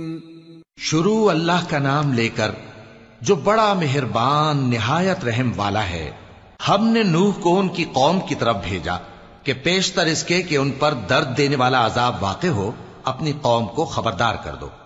शुरू अल्लाह का नाम लेकर जो बड़ा मेहरबान निहायत रहम वाला है। हमने नूह को उनकी कौम की तरफ भेजा कि पेशतर इसके कि उन पर दर्द देने वाला अजाब वाक़े हो, अपनी कौम को खबरदार कर दो।